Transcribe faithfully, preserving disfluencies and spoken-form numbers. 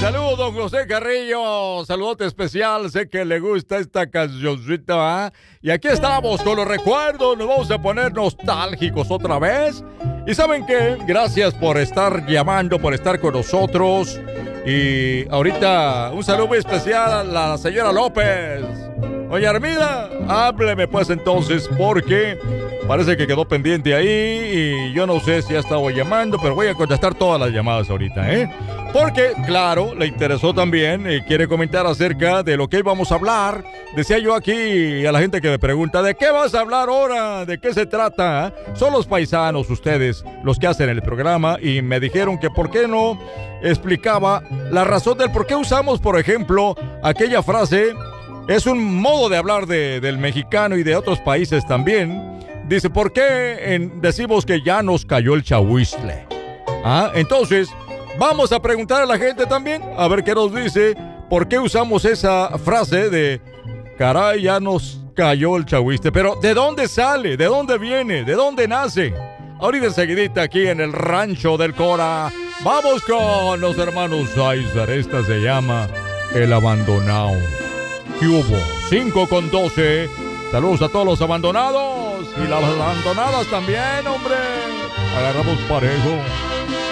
Saludos, don José Carrillo. Saludote especial. Sé que le gusta esta cancioncita, ¿eh? Y aquí estamos con los recuerdos. Nos vamos a poner nostálgicos otra vez. Y ¿saben qué? Gracias por estar llamando, por estar con nosotros. Y ahorita un saludo muy especial a la señora López. Oye, Armida, hábleme pues entonces, porque parece que quedó pendiente ahí y yo no sé si ha estado llamando, pero voy a contestar todas las llamadas ahorita, ¿eh? Porque, claro, le interesó también y quiere comentar acerca de lo que íbamos a hablar. Decía yo aquí a la gente que me pregunta, ¿de qué vas a hablar ahora? ¿De qué se trata? Son los paisanos ustedes los que hacen el programa y me dijeron que por qué no explicaba la razón del por qué usamos, por ejemplo, aquella frase. Es un modo de hablar de, del mexicano y de otros países también. Dice, ¿por qué en, decimos que ya nos cayó el chahuiztle? Ah, entonces, vamos a preguntar a la gente también, a ver qué nos dice, ¿por qué usamos esa frase de, caray, ya nos cayó el chahuiztle? Pero, ¿de dónde sale? ¿De dónde viene? ¿De dónde nace? Ahorita enseguidita aquí en el Rancho del Cora. Vamos con los hermanos Aizer. Esta se llama El Abandonado. ¿Qué hubo? cinco con doce. Saludos a todos los abandonados y las abandonadas también, hombre. Agarramos parejo.